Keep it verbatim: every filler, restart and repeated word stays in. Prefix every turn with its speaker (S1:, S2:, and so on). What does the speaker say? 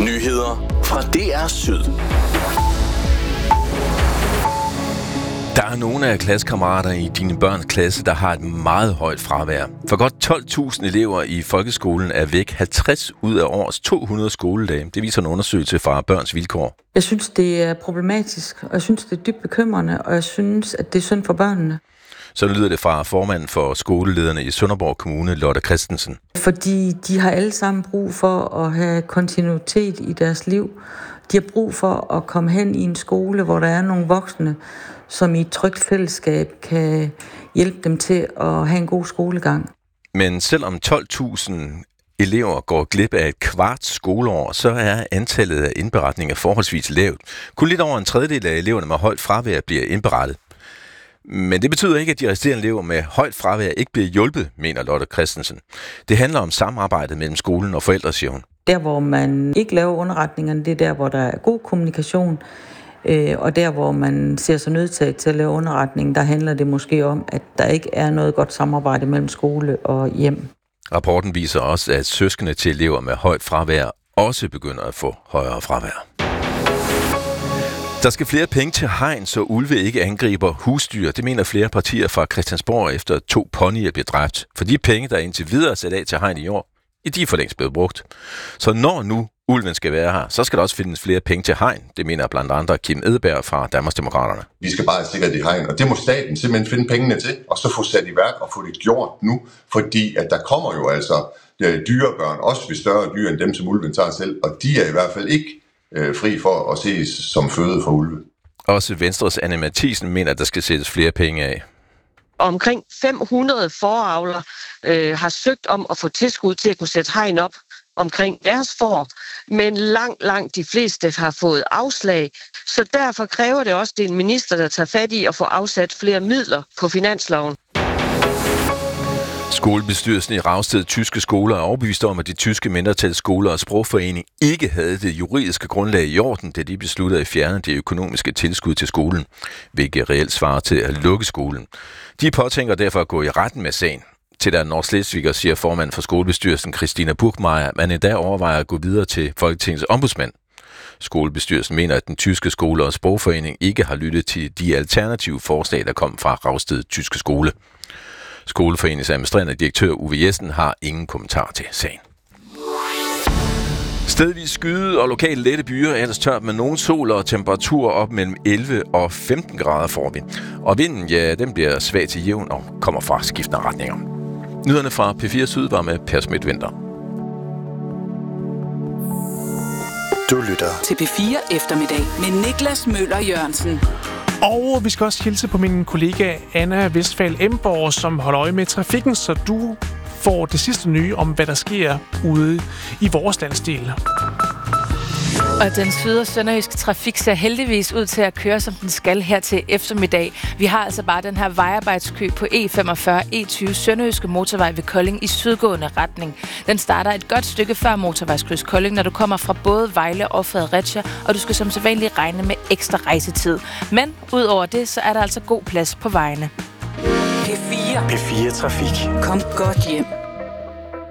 S1: Nyheder fra D R Syd. Der er nogle af klassekammerater i dine børns klasse, der har et meget højt fravær. For godt tolv tusind elever i folkeskolen er væk halvtreds ud af årets to hundrede skoledage. Det viser en undersøgelse fra Børns Vilkår.
S2: Jeg synes, det er problematisk, og jeg synes, det er dybt bekymrende, og jeg synes, at det er synd for børnene.
S1: Så lyder det fra formanden for skolelederne i Sønderborg Kommune, Lotte Christensen.
S2: Fordi de har alle sammen brug for at have kontinuitet i deres liv. De har brug for at komme hen i en skole, hvor der er nogle voksne, som i et trygt fællesskab kan hjælpe dem til at have en god skolegang.
S1: Men selvom tolv tusind elever går glip af et kvart skoleår, så er antallet af indberetninger forholdsvis lavt. Kun lidt over en tredjedel af eleverne med højt fravær bliver indberettet. Men det betyder ikke, at de resterende elever med højt fravær ikke bliver hjulpet, mener Lotte Christensen. Det handler om samarbejdet mellem skolen og forældre, siger hun.
S2: Der, hvor man ikke laver underretningerne, det er der, hvor der er god kommunikation. Og der, hvor man ser sig nødtaget til at lave underretning, der handler det måske om, at der ikke er noget godt samarbejde mellem skole og hjem.
S1: Rapporten viser også, at søskende til elever med højt fravær også begynder at få højere fravær. Der skal flere penge til hegn, så ulve ikke angriber husdyr. Det mener flere partier fra Christiansborg efter to ponyer blev dræbt. For de penge, der indtil videre sat af til hegn i år, de er for længst blevet brugt. Så når nu ulven skal være her, så skal der også findes flere penge til hegn. Det mener blandt andre Kim Edberg fra Danmarksdemokraterne.
S3: Vi skal bare sikre det hegn, og det må staten simpelthen finde pengene til, og så få sat i værk og få det gjort nu. Fordi at der kommer jo altså dyrebørn, også ved større dyr end dem, som ulven tager selv, og de er i hvert fald ikke øh, fri for at ses som føde for ulve.
S1: Også Venstres Anne Mathisen mener, at der skal sættes flere penge af.
S4: Omkring fem hundrede foravler øh, har søgt om at få tilskud til at kunne sætte hegn op omkring deres får, men langt, langt de fleste har fået afslag. Så derfor kræver det også, at det er en minister, der tager fat i at få afsat flere midler på finansloven.
S1: Skolebestyrelsen i Ragsted Tyske Skoler er overbevist om, at de tyske mindretalsskoler og sprogforening ikke havde det juridiske grundlag i orden, da de besluttede at fjerne det økonomiske tilskud til skolen, hvilket reelt svarer til at lukke skolen. De påtænker derfor at gå i retten med sagen. Til der Nordslesviger siger formand for skolebestyrelsen Christina Burgmeier, at man endda overvejer at gå videre til Folketingets ombudsmand. Skolebestyrelsen mener, at den tyske skole og sprogforening ikke har lyttet til de alternative forslag, der kom fra Ragsted Tyske Skole. Skoleforeningens administrerende direktør Uwe Jessen har ingen kommentar til sagen. Stedvis skyde og lokalt lette byer, ellers tørt med nogen sol og temperatur op mellem elleve og femten grader får vi. Og vinden, ja, den bliver svag til jævn og kommer fra skiftende retninger. Nyhederne fra P fire Syd var med Per Smidt Vinter.
S5: Du lytter til P fire Eftermiddag med Niklas Møller Jørgensen.
S6: Og vi skal også hilse på min kollega Anna Vestfald Emborg, som holder øje med trafikken, så du får det sidste nye om, hvad der sker ude i vores landsdel.
S7: Og den syd- og sønderjyske trafik ser heldigvis ud til at køre, som den skal her til eftermiddag. Vi har altså bare den her vejarbejdskø på E femogfyrre E tyve Sønderjyske Motorvej ved Kolding i sydgående retning. Den starter et godt stykke før motorvejskryds Kolding, når du kommer fra både Vejle og Fredericia, og du skal som sædvanligt regne med ekstra rejsetid. Men ud over det, så er der altså god plads på vejene.
S5: P fire.
S8: P fire Trafik.
S5: Kom godt hjem.